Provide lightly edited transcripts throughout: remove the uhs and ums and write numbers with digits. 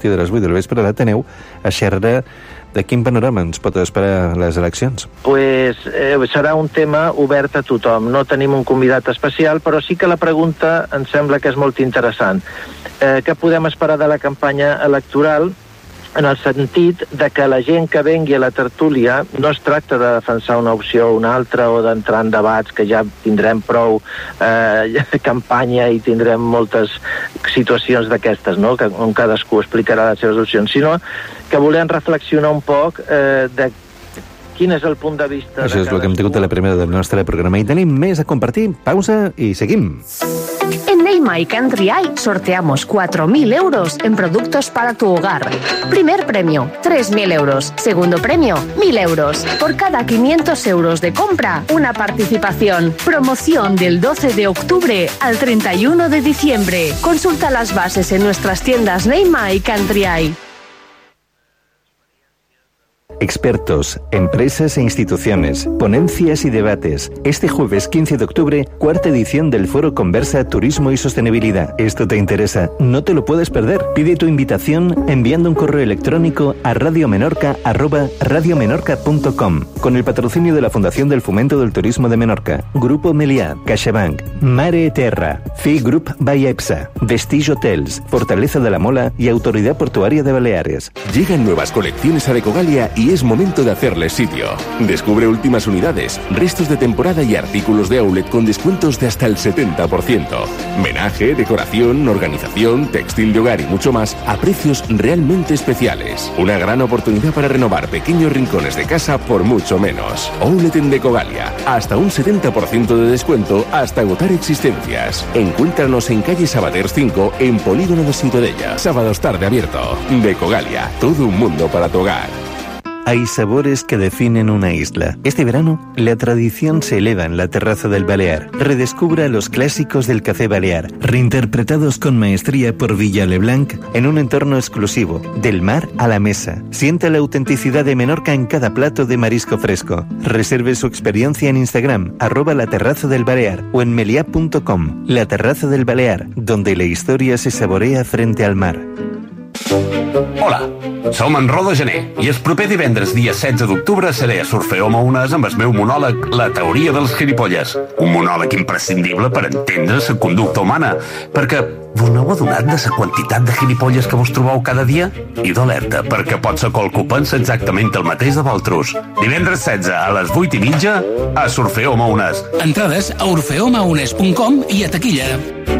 partir de les 8 del vespre a l'Ateneu a xerrar de quin panorama ens pot esperar les eleccions. Pues serà un tema obert a tothom. No tenim un convidat especial, però sí que la pregunta em sembla que és molt interessant. Què podem esperar de la campanya electoral? En el sentit de que la gent que vengui a la tertúlia no es tracta de defensar una opció o una altra o d'entrar en debats, que ja tindrem prou campanya i tindrem moltes situacions d'aquestes, no? On cadascú explicarà les seves opcions, sinó que volem reflexionar un poc de quin és el punt de vista... Això és el que hem tingut a la primera del nostre programa i tenim més a compartir. Pausa i seguim. En Neymar y Country Eye sorteamos 4.000 euros en productos para tu hogar. Primer premio, 3.000 euros. Segundo premio, 1.000 euros. Por cada 500 euros de compra, una participación. Promoción del 12 de octubre al 31 de diciembre. Consulta las bases en nuestras tiendas Neymar y Country Eye. Expertos, empresas e instituciones, ponencias y debates. Este jueves 15 de octubre, cuarta edición del Foro Conversa Turismo y Sostenibilidad. ¿Esto te interesa? No te lo puedes perder. Pide tu invitación enviando un correo electrónico a radiomenorca@radiomenorca.com con el patrocinio de la Fundación del Fomento del Turismo de Menorca, Grupo Meliá, CaixaBank, Mare Terra, FI Group by EPSA, Vestige Hotels, Fortaleza de la Mola y Autoridad Portuaria de Baleares. Llegan nuevas colecciones a Decogalia y es momento de hacerles sitio. Descubre últimas unidades, restos de temporada y artículos de outlet con descuentos de hasta el 70%. Menaje, decoración, organización, textil de hogar y mucho más a precios realmente especiales. Una gran oportunidad para renovar pequeños rincones de casa por mucho menos. Outlet en Decogalia. Hasta un 70% de descuento hasta agotar existencias. Encuéntranos en calle Sabaters 5 en Polígono de Ciutadella. Sábados tarde abierto. Decogalia. Todo un mundo para tu hogar. Hay sabores que definen una isla. Este verano, la tradición se eleva en la terraza del Balear. Redescubra los clásicos del café balear, reinterpretados con maestría por Villa Leblanc en un entorno exclusivo, del mar a la mesa. Sienta la autenticidad de Menorca en cada plato de marisco fresco. Reserve su experiencia en Instagram, @laterrazadelbalear o en meliá.com. La Terraza del Balear, donde la historia se saborea frente al mar. Hola, som en Roda Gené i el proper divendres, dia 16 d'octubre, seré a Surfeo Maonès amb el meu monòleg La teoria dels gilipolles. Un monòleg imprescindible per entendre la conducta humana, perquè vos n'heu adonat de la quantitat de gilipolles que vos trobeu cada dia? I d'alerta, perquè pot ser qualcú pensa exactament el mateix de vosaltres. Divendres 16 a les 8:30 a Surfeo Maonès. Entrades a orfeomaones.com i a taquilla.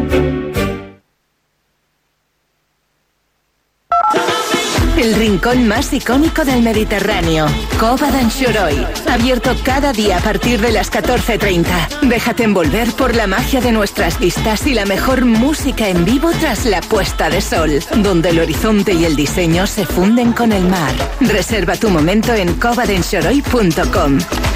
El rincón más icónico del Mediterráneo, Cova d'en Xoroi. Abierto cada día a partir de las 14:30. Déjate envolver por la magia de nuestras vistas y la mejor música en vivo tras la puesta de sol, donde el horizonte y el diseño se funden con el mar. Reserva tu momento en covadenxoroi.com.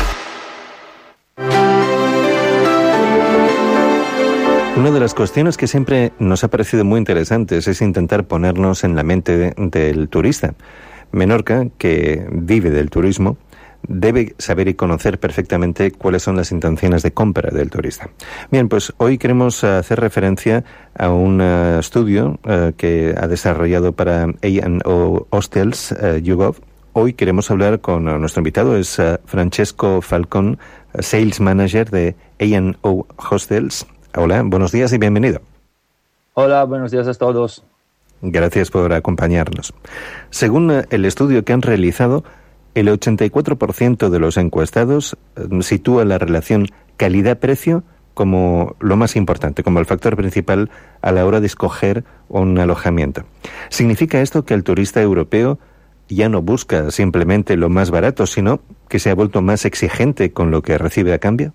Una de las cuestiones que siempre nos ha parecido muy interesantes es intentar ponernos en la mente del turista. Menorca, que vive del turismo, debe saber y conocer perfectamente cuáles son las intenciones de compra del turista. Bien, pues hoy queremos hacer referencia a un estudio que ha desarrollado para A&O Hostels, YouGov. Hoy queremos hablar con nuestro invitado, es Francesco Falcón, Sales Manager de A&O Hostels. Hola, buenos días y bienvenido. Hola, buenos días a todos. Gracias por acompañarnos. Según el estudio que han realizado, el 84% de los encuestados sitúa la relación calidad-precio como lo más importante, como el factor principal a la hora de escoger un alojamiento. ¿Significa esto que el turista europeo ya no busca simplemente lo más barato, sino que se ha vuelto más exigente con lo que recibe a cambio?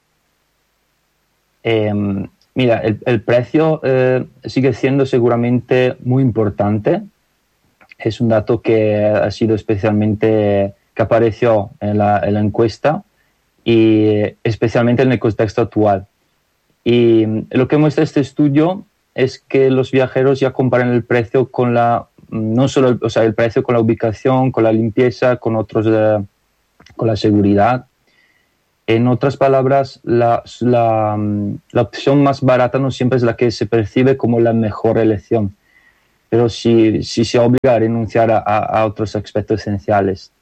Mira, el precio sigue siendo seguramente muy importante. Es un dato que ha sido especialmente, que apareció en la encuesta y especialmente en el contexto actual. Y lo que muestra este estudio es que los viajeros ya comparan el precio con no solo el precio con la ubicación, con la limpieza, con la seguridad. En otras palabras, la opción más barata no siempre es la que se percibe como la mejor elección. pero sí se obliga a renunciar a otros aspectos esenciales.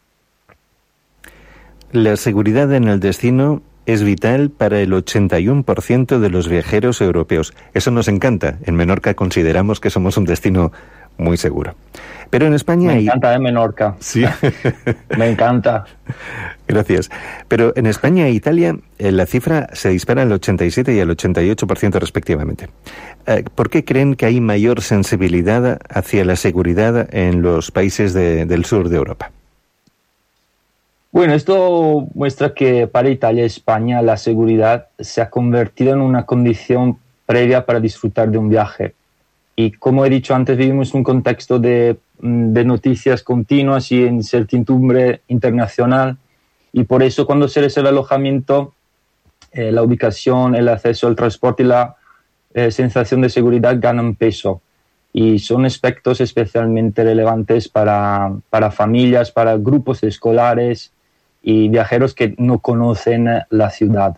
La seguridad en el destino es vital para el 81% de los viajeros europeos. Eso nos encanta. En Menorca consideramos que somos un destino muy seguro. Pero en España... Me encanta Menorca. Sí. Me encanta. Gracias. Pero en España e Italia la cifra se dispara al 87 y al 88% respectivamente. ¿Por qué creen que hay mayor sensibilidad hacia la seguridad en los países del sur de Europa? Bueno, esto muestra que para Italia y España la seguridad se ha convertido en una condición previa para disfrutar de un viaje. Y como he dicho antes, vivimos un contexto de noticias continuas y incertidumbre internacional. Y por eso cuando se reserva alojamiento, la ubicación, el acceso al transporte y la sensación de seguridad ganan peso. Y son aspectos especialmente relevantes para familias, para grupos escolares y viajeros que no conocen la ciudad.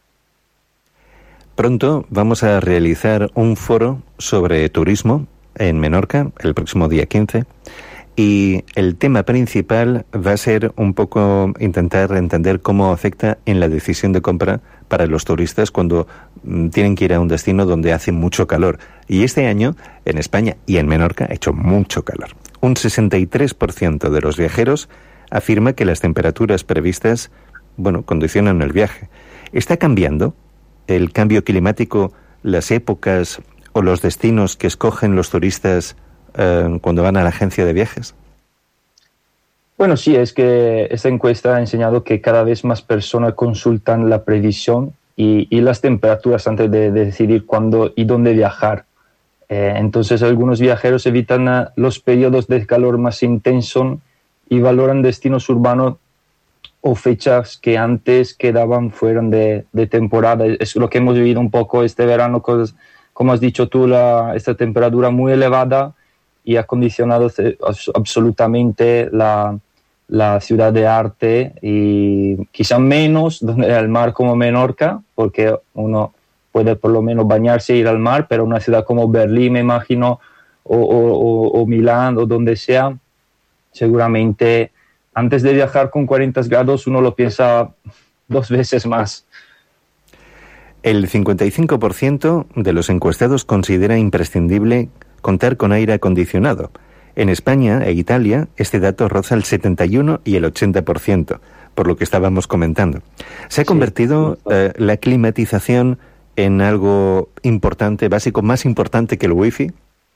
Pronto vamos a realizar un foro sobre turismo en Menorca, el próximo día 15, y el tema principal va a ser un poco intentar entender cómo afecta en la decisión de compra para los turistas cuando tienen que ir a un destino donde hace mucho calor. Y este año, en España y en Menorca, ha hecho mucho calor. Un 63% de los viajeros afirma que las temperaturas previstas, condicionan el viaje. ¿Está cambiando el cambio climático, las épocas o los destinos que escogen los turistas cuando van a la agencia de viajes? Bueno, sí, es que esta encuesta ha enseñado que cada vez más personas consultan la previsión y las temperaturas antes de decidir cuándo y dónde viajar. Entonces, algunos viajeros evitan los periodos de calor más intensos y valoran destinos urbanos o fechas que antes quedaban fuera de temporada. Es lo que hemos vivido un poco este verano, como has dicho tú, esta temperatura muy elevada y ha condicionado absolutamente la ciudad de arte, y quizá menos donde el mar como Menorca, porque uno puede por lo menos bañarse e ir al mar, pero una ciudad como Berlín, me imagino, o Milán o donde sea, seguramente antes de viajar con 40 grados uno lo piensa 2 veces más. El 55% de los encuestados considera imprescindible contar con aire acondicionado. En España e Italia este dato roza el 71 y el 80%, por lo que estábamos comentando. ¿Se ha convertido la climatización en algo importante, básico, más importante que el wifi?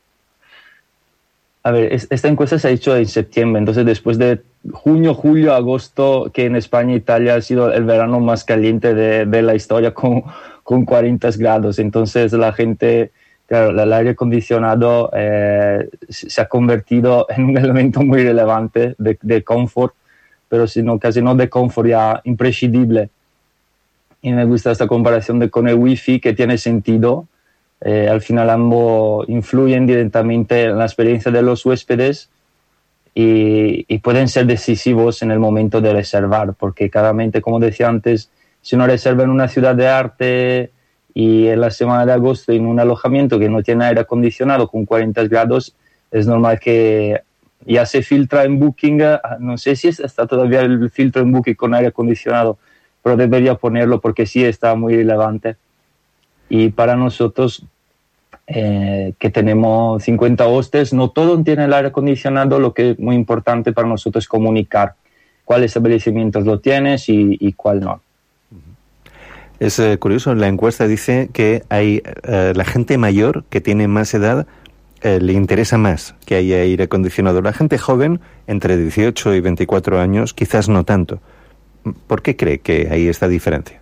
A ver, esta encuesta se ha hecho en septiembre, entonces después de junio, julio, agosto, que en España e Italia ha sido el verano más caliente de la historia con 40 grados. Entonces la gente, claro, el aire acondicionado se ha convertido en un elemento muy relevante de confort, pero casi no de confort, ya imprescindible. Y me gusta esta comparación con el wifi, que tiene sentido. Al final ambos influyen directamente en la experiencia de los huéspedes y pueden ser decisivos en el momento de reservar, porque claramente, como decía antes, si uno reserva en una ciudad de arte y en la semana de agosto en un alojamiento que no tiene aire acondicionado con 40 grados, es normal que ya se filtra en Booking, no sé si está todavía el filtro en Booking con aire acondicionado, pero debería ponerlo porque sí está muy relevante. Y para nosotros, que tenemos 50 hostels, no todo tiene el aire acondicionado. Lo que es muy importante para nosotros es comunicar cuáles establecimientos lo tienes y cuál no. Es curioso, la encuesta dice que hay la gente mayor que tiene más edad le interesa más que haya aire acondicionado. La gente joven, entre 18 y 24 años, quizás no tanto. ¿Por qué cree que hay esta diferencia?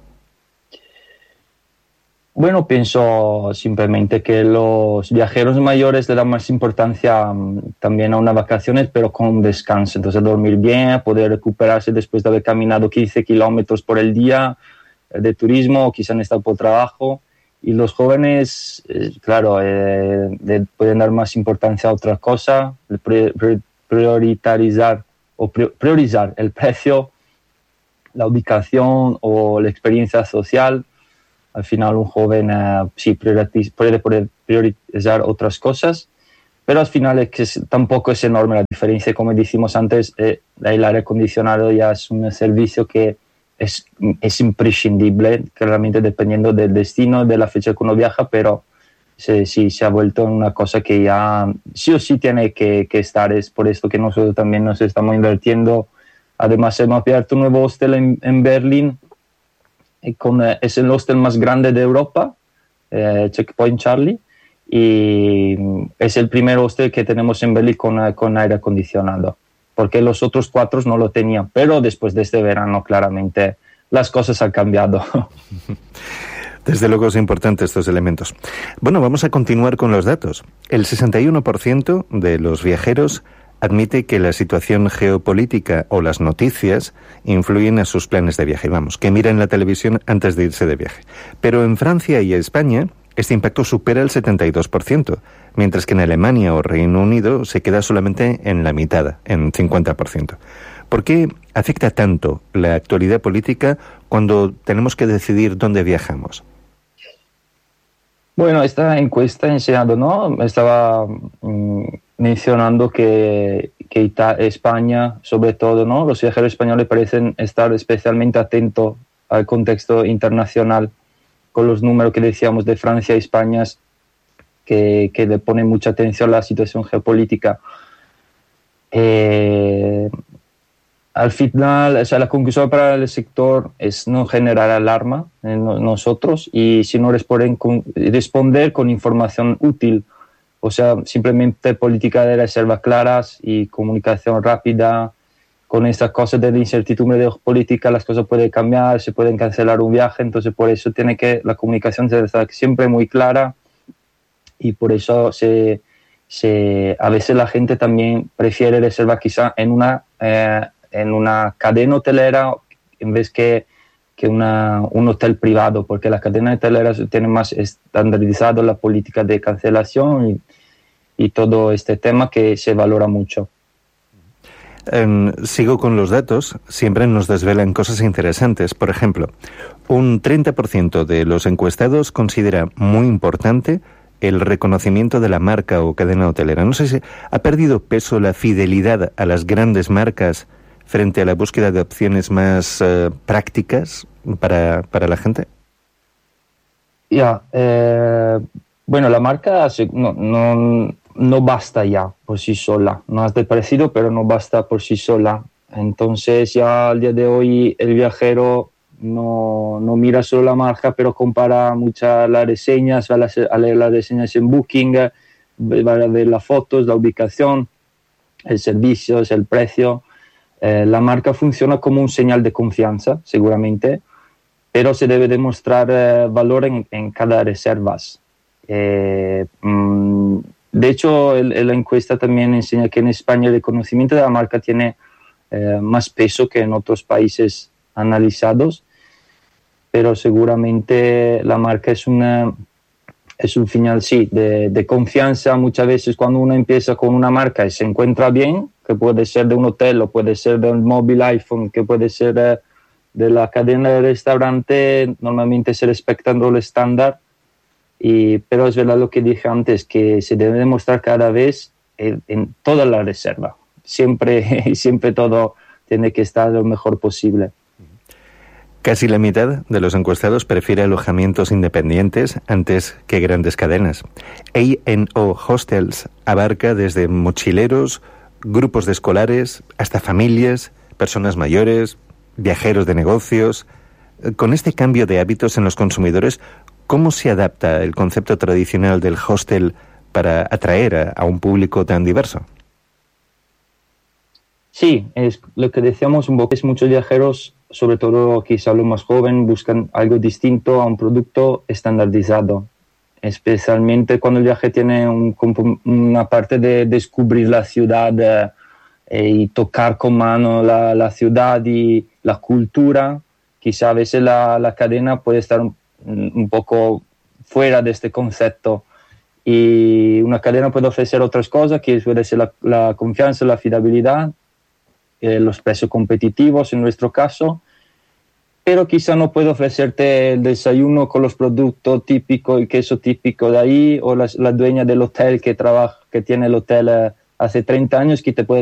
Bueno, pienso simplemente que los viajeros mayores le dan más importancia también a unas vacaciones, pero con un descanso. Entonces, dormir bien, poder recuperarse después de haber caminado 15 kilómetros por el día de turismo, o quizá han estado por trabajo. Y los jóvenes, claro, pueden dar más importancia a otra cosa, priorizar el precio, la ubicación o la experiencia social. Al final un joven sí puede priorizar otras cosas, pero al final es que tampoco es enorme la diferencia. Como decimos antes, el aire acondicionado ya es un servicio que es imprescindible, claramente dependiendo del destino, de la fecha que uno viaja, pero sí se ha vuelto una cosa que ya sí o sí tiene que estar. Es por esto que nosotros también nos estamos invirtiendo. Además hemos abierto un nuevo hostel en Berlín, es el hostel más grande de Europa, Checkpoint Charlie, y es el primer hostel que tenemos en Berlín con aire acondicionado, porque los otros 4 no lo tenían, pero después de este verano claramente las cosas han cambiado. Desde luego es importante estos elementos. Bueno, vamos a continuar con los datos. El 61% de los viajeros admite que la situación geopolítica o las noticias influyen a sus planes de viaje. Vamos, que miran la televisión antes de irse de viaje. Pero en Francia y España este impacto supera el 72%, mientras que en Alemania o Reino Unido se queda solamente en la mitad, en 50%. ¿Por qué afecta tanto la actualidad política cuando tenemos que decidir dónde viajamos? Bueno, esta encuesta enseñando, ¿no? Estaba mencionando que España, sobre todo, ¿no? Los viajeros españoles parecen estar especialmente atentos al contexto internacional, con los números que decíamos de Francia y España, que le ponen mucha atención a la situación geopolítica. Al final, o sea, la conclusión para el sector es no generar alarma en nosotros y sino responder con información útil. O sea, simplemente política de reserva claras y comunicación rápida. Con estas cosas de la incertidumbre de política, las cosas pueden cambiar, se pueden cancelar un viaje, entonces por eso la comunicación debe estar siempre muy clara y por eso a veces la gente también prefiere reservar quizá en una cadena hotelera en vez que un hotel privado, porque las cadenas hoteleras tienen más estandarizado la política de cancelación y todo este tema que se valora mucho. Sigo con los datos, siempre nos desvelan cosas interesantes. Por ejemplo, un 30% de los encuestados considera muy importante el reconocimiento de la marca o cadena hotelera. No sé si ha perdido peso la fidelidad a las grandes marcas frente a la búsqueda de opciones más prácticas para la gente. Bueno, la marca no basta ya por sí sola. No es de parecido, pero no basta por sí sola. Entonces ya al día de hoy el viajero no mira solo la marca, pero compara muchas las reseñas, va a leer las reseñas en Booking, va a ver las fotos, la ubicación, el servicio, el precio. La marca funciona como un señal de confianza, seguramente, pero se debe demostrar valor en cada reserva. De hecho, la encuesta también enseña que en España el conocimiento de la marca tiene más peso que en otros países analizados, pero seguramente la marca es un señal, sí, de confianza. Muchas veces cuando uno empieza con una marca y se encuentra bien, que puede ser de un hotel o puede ser de un móvil iPhone, que puede ser de la cadena de restaurante, normalmente se respetando el estándar. Pero es verdad lo que dije antes, que se debe demostrar cada vez en toda la reserva. Siempre todo tiene que estar lo mejor posible. Casi la mitad de los encuestados prefiere alojamientos independientes antes que grandes cadenas. A&O Hostels abarca desde mochileros, grupos de escolares, hasta familias, personas mayores, viajeros de negocios. Con este cambio de hábitos en los consumidores, ¿cómo se adapta el concepto tradicional del hostel para atraer a un público tan diverso? Sí, es lo que decíamos un poco, es muchos viajeros, sobre todo quizá los más jóvenes, buscan algo distinto a un producto estandarizado, especialmente cuando el viaje tiene una parte de descubrir la ciudad y tocar con mano la ciudad y la cultura. Quizá a veces la cadena puede estar un poco fuera de este concepto y una cadena puede ofrecer otras cosas que puede ser la confianza, la fiabilidad, los precios competitivos en nuestro caso, pero quizá no puedo ofrecerte el desayuno con los productos típicos y queso típico de ahí, o la dueña del hotel que tiene el hotel hace 30 años, que te puede